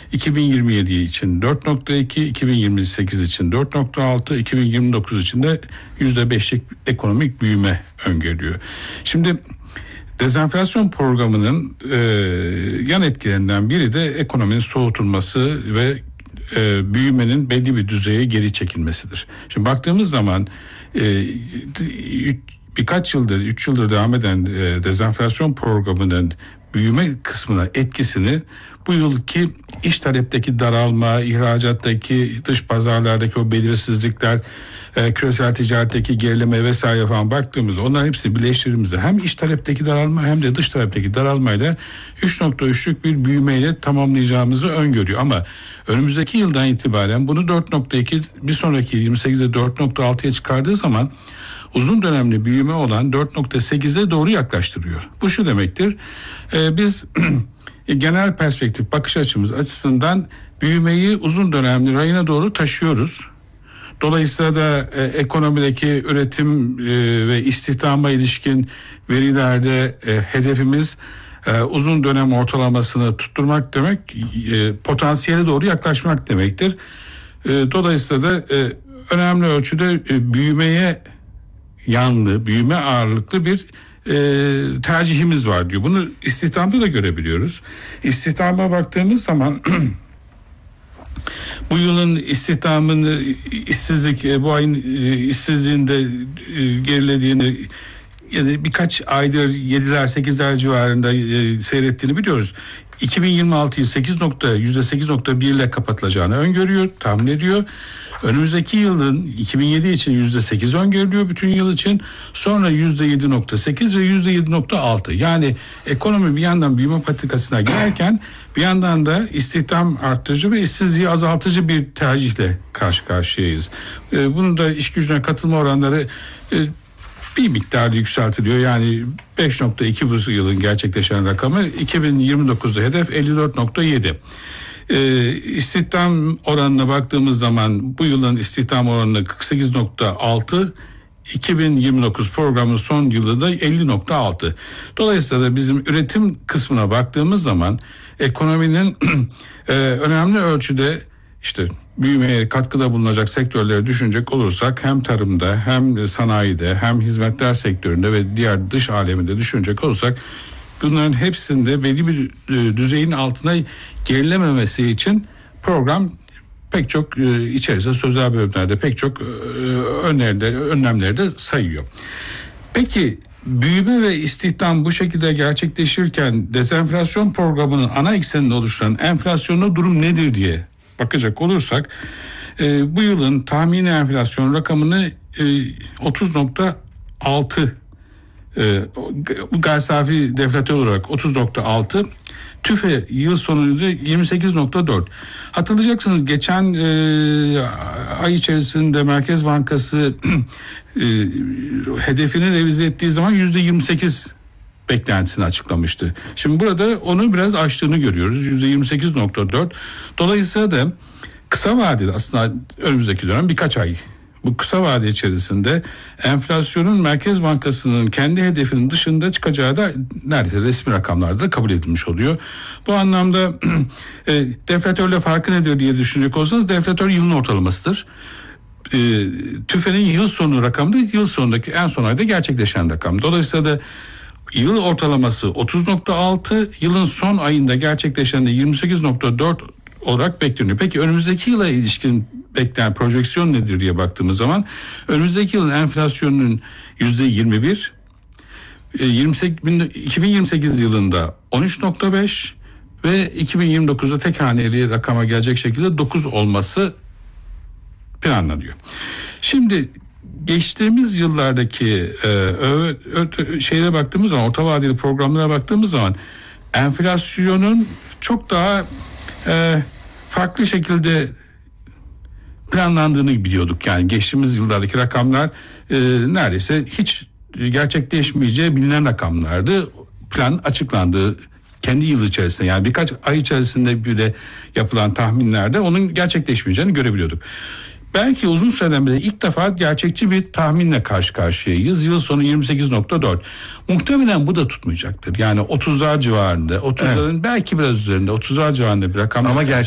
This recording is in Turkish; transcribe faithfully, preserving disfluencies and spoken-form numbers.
iki bin yirmi yedi için dört nokta iki, iki bin yirmi sekiz için dört nokta altı, iki bin yirmi dokuz için de yüzde beşlik ekonomik büyüme öngörüyor. Şimdi dezenflasyon programının e, yan etkilerinden biri de ekonominin soğutulması ve e, büyümenin belli bir düzeye geri çekilmesidir. Şimdi baktığımız zaman e, birkaç yıldır, üç yıldır devam eden e, dezenflasyon programının büyüme kısmına etkisini bu yılki iş talepteki daralma, ihracattaki, dış pazarlardaki o belirsizlikler, e, küresel ticaretteki gerileme vesaire falan baktığımızda onların hepsi birleştirdiğimizde hem iş talepteki daralma hem de dış talepteki daralmayla üç nokta üçlük bir büyümeyle tamamlayacağımızı öngörüyor. Ama önümüzdeki yıldan itibaren bunu dört nokta iki, bir sonraki yirmi sekizde dört nokta altıya çıkardığı zaman uzun dönemli büyüme olan dört nokta sekize doğru yaklaştırıyor. Bu şu demektir, e, biz genel perspektif bakış açımız açısından büyümeyi uzun dönemli rayına doğru taşıyoruz. Dolayısıyla da e, ekonomideki üretim e, ve istihdama ilişkin verilerde e, hedefimiz e, uzun dönem ortalamasını tutturmak demek, e, potansiyele doğru yaklaşmak demektir. E, dolayısıyla da e, önemli ölçüde e, büyümeye yanlı, büyüme ağırlıklı bir e, tercihimiz var diyor. Bunu istihdamda da görebiliyoruz. İstihdama baktığımız zaman bu yılın istihdamını, işsizlik, bu ayın işsizliğinde gerilediğini, yani birkaç aydır yediler sekizler civarında seyrettiğini biliyoruz. iki bin yirmi altıyı sekiz nokta yüzde sekiz nokta bir ile kapatılacağını öngörüyor, tahmin ediyor. Önümüzdeki yılın iki bin yedi için yüzde sekiz öngörülüyor bütün yıl için. Sonra yüzde yedi nokta sekiz ve yüzde yedi nokta altı. Yani ekonomi bir yandan büyüme patikasına girerken bir yandan da istihdam arttırıcı ve işsizliği azaltıcı bir tercihle karşı karşıyayız. Ee, bunun da iş gücüne katılma oranları e, bir miktarda yükseltiliyor. Yani beş nokta iki bu yılın gerçekleşen rakamı, iki bin yirmi dokuzda hedef elli dört nokta yedi. Ee, istihdam oranına baktığımız zaman bu yılın istihdam oranı kırk sekiz nokta altı, iki bin yirmi dokuz programın son yılı da elli nokta altı. Dolayısıyla da bizim üretim kısmına baktığımız zaman ekonominin e, önemli ölçüde işte büyümeye katkıda bulunacak sektörleri düşünecek olursak hem tarımda hem sanayide hem hizmetler sektöründe ve diğer dış aleminde düşünecek olursak bunların hepsinde belli bir e, düzeyin altına gerilememesi için program pek çok e, içerisinde sözel bölümlerde pek çok e, önerileri, önlemleri de sayıyor. Peki büyüme ve istihdam bu şekilde gerçekleşirken dezenflasyon programının ana ekseninde oluşturan enflasyonda durum nedir diye bakacak olursak e, bu yılın tahmini enflasyon rakamını e, otuz nokta altı, e, gayri safi deflatör olarak otuz nokta altı, TÜFE yıl sonunda yirmi sekiz nokta dört. Hatırlayacaksınız geçen e, ay içerisinde Merkez Bankası e, hedefini revize ettiği zaman yüzde yirmi sekiz beklentisini açıklamıştı. Şimdi burada onu biraz aştığını görüyoruz. yüzde yirmi sekiz nokta dört. Dolayısıyla da kısa vadede aslında önümüzdeki dönem birkaç ay. Bu kısa vade içerisinde enflasyonun Merkez Bankası'nın kendi hedefinin dışında çıkacağı da neredeyse resmi rakamlarda kabul edilmiş oluyor. Bu anlamda e, deflatörle farkı nedir diye düşünecek olsanız deflatör yılın ortalamasıdır. E, TÜFE'nin yıl sonu rakamı da yıl sonundaki en son ayda gerçekleşen rakam. Dolayısıyla da yıl ortalaması otuz nokta altı, yılın son ayında gerçekleşen de yirmi sekiz nokta dört olarak bekleniyor. Peki önümüzdeki yıla ilişkin beklenen projeksiyon nedir diye baktığımız zaman önümüzdeki yılın enflasyonunun yüzde yirmi bir, iki bin yirmi sekiz yılında on üç nokta beş ve iki bin yirmi dokuzda tek haneli rakama gelecek şekilde dokuz olması planlanıyor. Şimdi geçtiğimiz yıllardaki e, ö, ö, şeylere baktığımız zaman, orta vadeli programlara baktığımız zaman enflasyonun çok daha e, farklı şekilde planlandığını biliyorduk. Yani geçtiğimiz yıllardaki rakamlar e, neredeyse hiç gerçekleşmeyeceği bilinen rakamlardı. Plan açıklandı kendi yıl içerisinde, yani birkaç ay içerisinde bile yapılan tahminlerde onun gerçekleşmeyeceğini görebiliyorduk. Belki uzun süreden beri ilk defa gerçekçi bir tahminle karşı karşıyayız. Yıl sonu yirmi sekiz nokta dört. Muhtemelen bu da tutmayacaktır. Yani otuzlar civarında, otuzların evet, belki biraz üzerinde, otuzlar civarında bir rakam. Ama gerçek